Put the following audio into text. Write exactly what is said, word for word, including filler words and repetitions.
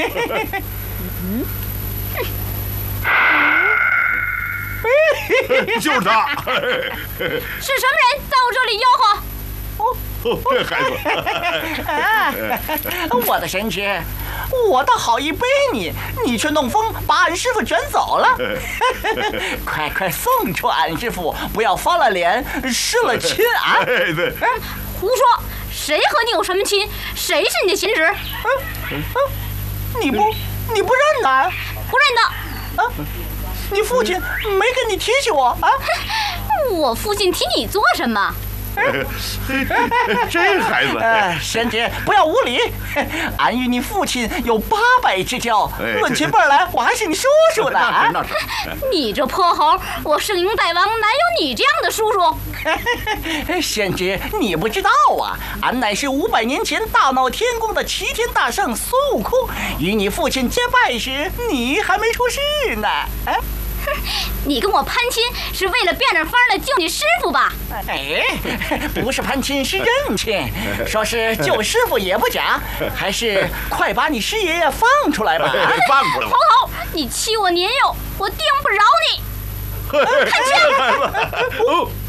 嗯， 就是他。 是什么人在我这里吆喝？ 哦，这孩子， 啊，我的神职，我倒好意背你，你却弄风把俺师傅卷走了。快快送出俺师傅，不要翻了脸失了亲啊！ 哎，对， 胡说，谁和你有什么亲？谁是你的贤侄？ 嗯嗯，你不你不认俺？ 不认得。 啊，你父亲没跟你提起我啊？ 我父亲提你做什么？ 这孩子， 哎，贤侄不要无礼，俺与你父亲有八百之交，论起辈来，我还是你叔叔的啊！ 那是， 你这泼猴，我圣婴大王哪有你这样的叔叔？ 贤侄，你不知道啊，俺乃是五百年前大闹天宫的齐天大圣孙悟空，与你父亲结拜时，你还没出世呢。哎。 你跟我攀亲是为了变着法的救你师傅吧？ 哎，不是攀亲，是认亲。说是救师傅也不假，还是快把你师爷爷放出来吧！ 放出来吧！ 猴头，你欺我年幼，我定不饶你！ 看见。